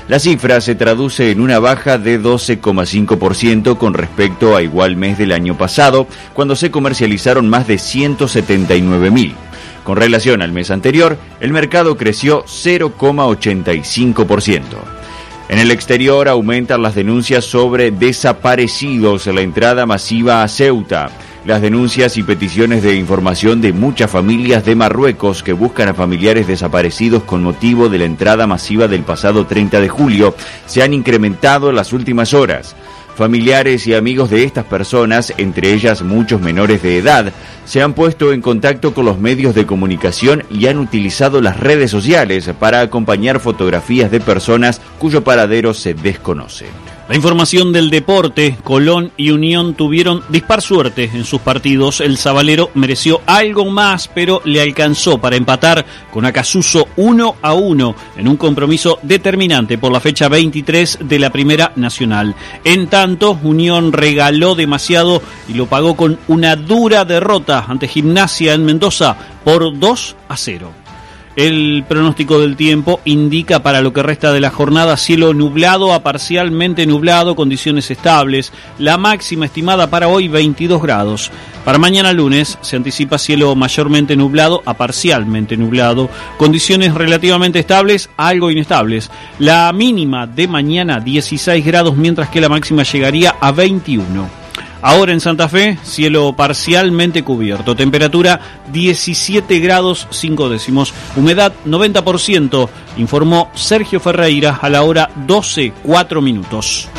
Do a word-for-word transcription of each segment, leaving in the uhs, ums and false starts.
La cifra se traduce en una baja de doce coma cinco por ciento con respecto a igual mes del año pasado, cuando se comercializaron más de ciento setenta y nueve mil. Con relación al mes anterior, el mercado creció cero coma ochenta y cinco por ciento. En el exterior aumentan las denuncias sobre desaparecidos en la entrada masiva a Ceuta. Las denuncias y peticiones de información de muchas familias de Marruecos que buscan a familiares desaparecidos con motivo de la entrada masiva del pasado treinta de julio se han incrementado en las últimas horas. Familiares y amigos de estas personas, entre ellas muchos menores de edad, se han puesto en contacto con los medios de comunicación y han utilizado las redes sociales para acompañar fotografías de personas cuyo paradero se desconoce. La información del deporte: Colón y Unión tuvieron dispar suerte en sus partidos. El Sabalero mereció algo más, pero le alcanzó para empatar con Acasuso uno a uno en un compromiso determinante por la fecha veintitrés de la Primera Nacional. En tanto, Unión regaló demasiado y lo pagó con una dura derrota ante Gimnasia en Mendoza por dos a cero. El pronóstico del tiempo indica para lo que resta de la jornada cielo nublado a parcialmente nublado, condiciones estables. La máxima estimada para hoy veintidós grados. Para mañana lunes se anticipa cielo mayormente nublado a parcialmente nublado, condiciones relativamente estables a algo inestables. La mínima de mañana dieciséis grados, mientras que la máxima llegaría a veintiuno. Ahora en Santa Fe, cielo parcialmente cubierto, temperatura diecisiete grados cinco décimos, humedad noventa por ciento, informó Sergio Ferreira a la hora doce cuatro minutos.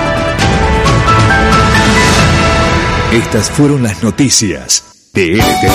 Estas fueron las noticias de L T V.